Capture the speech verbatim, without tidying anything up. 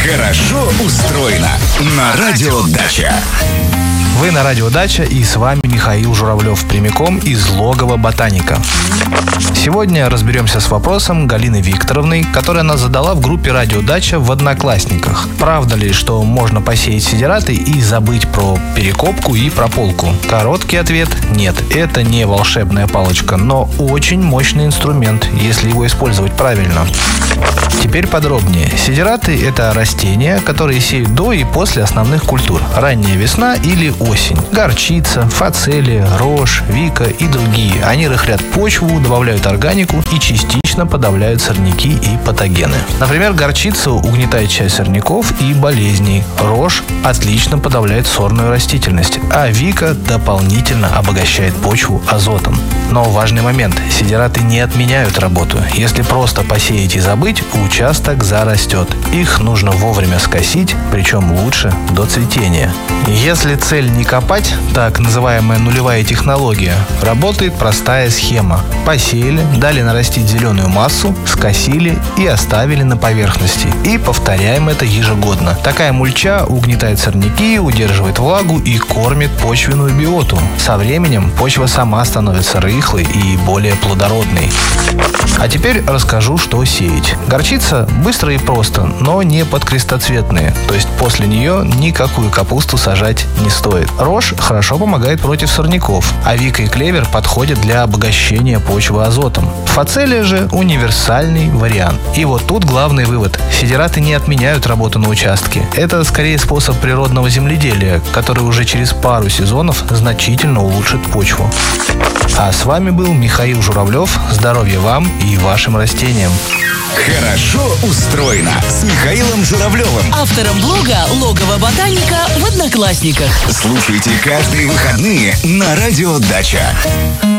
Хорошо устроено на радио Дача. Вы на радио Дача, и с вами Михаил Журавлев, прямиком из логова ботаника. Сегодня разберемся с вопросом Галины Викторовны, которая она задала в группе радио Дача в Одноклассниках. Правда ли, что можно посеять сидираты и забыть про перекопку и прополку? Короткий ответ – нет. Это не волшебная палочка, но очень мощный инструмент, если его использовать правильно. Теперь подробнее. Сидираты – это растения, которые сеют до и после основных культур. Ранняя весна или осень. Горчица, фацелия, рожь, вика и другие. Они рыхлят почву, добавляют органику и частично подавляют сорняки и патогены. Например, горчица угнетает часть сорняков и болезней. Рожь отлично подавляет сорную растительность, а вика дополнительно обогащает почву азотом. Но важный момент. Сидираты не отменяют работу. Если просто посеять и забыть, участок зарастет. Их нужно вовремя скосить, причем лучше до цветения. Если цель не копать, так называемая нулевая технология, работает простая схема. Посеяли, дали нарастить зеленую массу, скосили и оставили на поверхности. И повторяем это ежегодно. Такая мульча угнетает сорняки, удерживает влагу и кормит почвенную биоту. Со временем почва сама становится рыхлой и более плодородной. А теперь расскажу, что сеять. Горчица быстро и просто, но не подкрестоцветные, то есть после нее никакую капусту сажать не стоит. Рожь хорошо помогает против сорняков, а вика и клевер подходят для обогащения почвы азотом. Фацелия же универсальный вариант. И вот тут главный вывод. Сидираты не отменяют работу на участке. Это скорее способ природного земледелия, который уже через пару сезонов значительно улучшит почву. А с вами был Михаил Журавлев. Здоровья вам и вашим растениям. Хорошо устроено с Михаилом Журавлевым, автором блога «Логово ботаника» в Одноклассниках. Слушайте каждые выходные на радио Дача.